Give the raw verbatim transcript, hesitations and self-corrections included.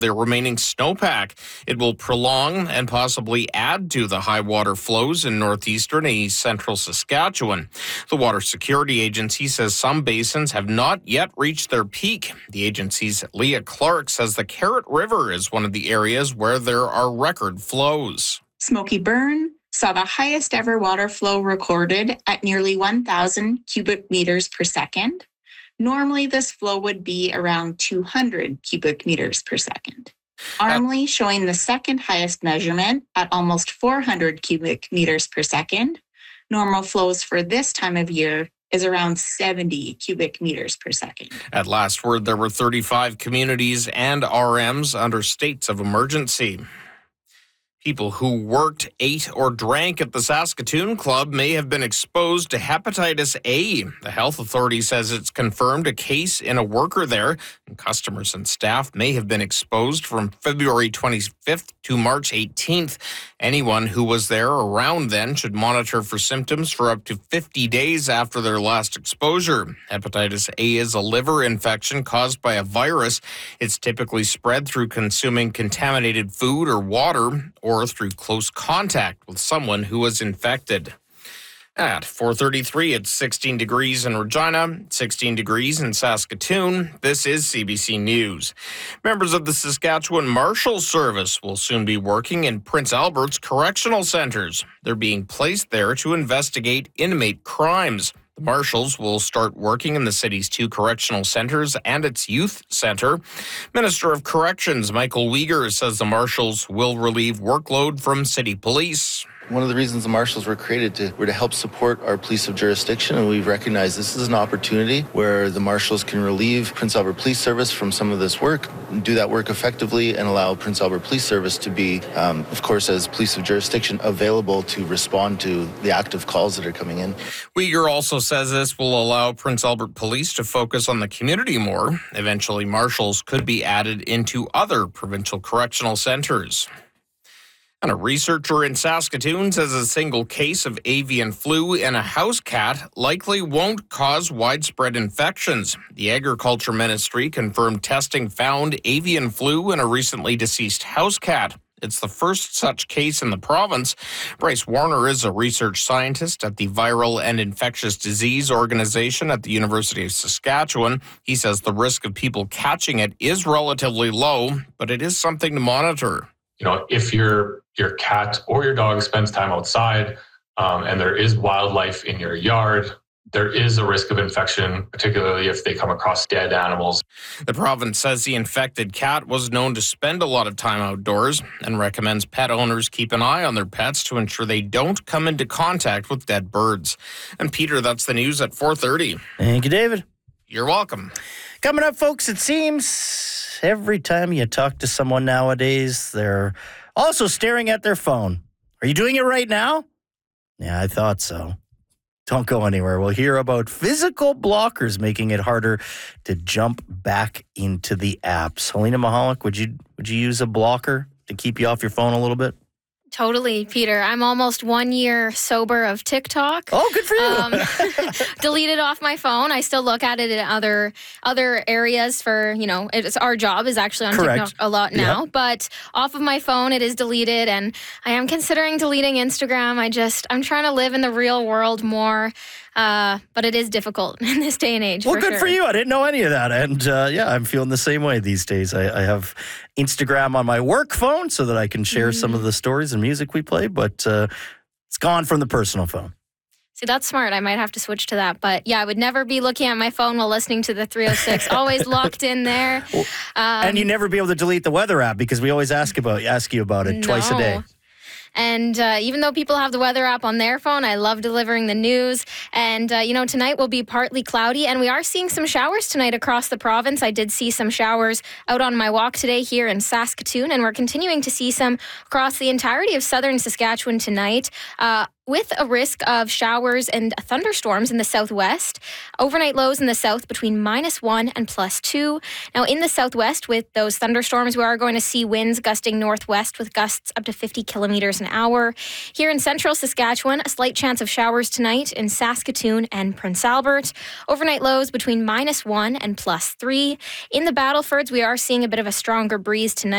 the remaining snowpack. It will prolong and possibly add to the high water flows in northeastern and east central Saskatchewan. The Water Security Agency says some basins have not yet reached their peak. The agency's Leah Clark says the Carrot River is one of the areas where there are record flows. Smoky Burn saw the highest ever water flow recorded at nearly one thousand cubic meters per second. Normally, this flow would be around two hundred cubic meters per second. Armley showing the second highest measurement at almost four hundred cubic meters per second. Normal flows for this time of year is around seventy cubic meters per second. At last word, there were thirty-five communities and R Ms under states of emergency. People who worked, ate, or drank at the Saskatoon Club may have been exposed to hepatitis A. The health authority says it's confirmed a case in a worker there, and customers and staff may have been exposed from February twenty-fifth to March eighteenth. Anyone who was there around then should monitor for symptoms for up to fifty days after their last exposure. Hepatitis A is a liver infection caused by a virus. It's typically spread through consuming contaminated food or water, or or through close contact with someone who was infected. At four thirty-three, it's sixteen degrees in Regina, sixteen degrees in Saskatoon. This is C B C News. Members of the Saskatchewan Marshals Service will soon be working in Prince Albert's correctional centers. They're being placed there to investigate inmate crimes. The Marshals will start working in the city's two correctional centers and its youth center. Minister of Corrections Michael Uyghur says the Marshals will relieve workload from city police. One of the reasons the Marshals were created to, were to help support our police of jurisdiction, and we've recognized this is an opportunity where the Marshals can relieve Prince Albert Police Service from some of this work, do that work effectively, and allow Prince Albert Police Service to be, um, of course, as police of jurisdiction, available to respond to the active calls that are coming in. Uyghur also says this will allow Prince Albert Police to focus on the community more. Eventually, Marshals could be added into other provincial correctional centers. And a researcher in Saskatoon says a single case of avian flu in a house cat likely won't cause widespread infections. The Agriculture Ministry confirmed testing found avian flu in a recently deceased house cat. It's the first such case in the province. Bryce Warner is a research scientist at the Viral and Infectious Disease Organization at the University of Saskatchewan. He says the risk of people catching it is relatively low, but it is something to monitor. You know, if your your cat or your dog spends time outside um, and there is wildlife in your yard, there is a risk of infection, particularly if they come across dead animals. The province says the infected cat was known to spend a lot of time outdoors and recommends pet owners keep an eye on their pets to ensure they don't come into contact with dead birds. And Peter, that's the news at four thirty. Thank you, David. You're welcome. Coming up, folks, it seems every time you talk to someone nowadays, they're also staring at their phone. Are you doing it right now? Yeah, I thought so. Don't go anywhere. We'll hear about physical blockers making it harder to jump back into the apps. Helena Mahalik, would you would you use a blocker to keep you off your phone a little bit? Totally, Peter. I'm almost one year sober of TikTok. Oh, good for you. Um, deleted off my phone. I still look at it in other other areas for, you know, it's our job is actually on Correct. TikTok a lot now. Yep. But off of my phone, it is deleted. And I am considering deleting Instagram. I just, I'm trying to live in the real world more. Uh, but it is difficult in this day and age. Well, for good sure. for you. I didn't know any of that. And uh, yeah, I'm feeling the same way these days. I, I have Instagram on my work phone so that I can share mm. some of the stories and music we play, but uh, it's gone from the personal phone. See, that's smart. I might have to switch to that. But yeah, I would never be looking at my phone while listening to the three oh six. Always locked in there. Well, um, and you never be able to delete the weather app because we always ask about ask you about it no. twice a day. And uh, even though people have the weather app on their phone, I love delivering the news. And, uh, you know, tonight will be partly cloudy, and we are seeing some showers tonight across the province. I did see some showers out on my walk today here in Saskatoon, and we're continuing to see some across the entirety of southern Saskatchewan tonight. Uh, with a risk of showers and thunderstorms in the southwest. Overnight lows in the south between minus one and plus two. Now, in the southwest, with those thunderstorms, we are going to see winds gusting northwest with gusts up to fifty kilometers an hour. Here in central Saskatchewan, a slight chance of showers tonight in Saskatoon and Prince Albert. Overnight lows between minus one and plus three. In the Battlefords, we are seeing a bit of a stronger breeze tonight.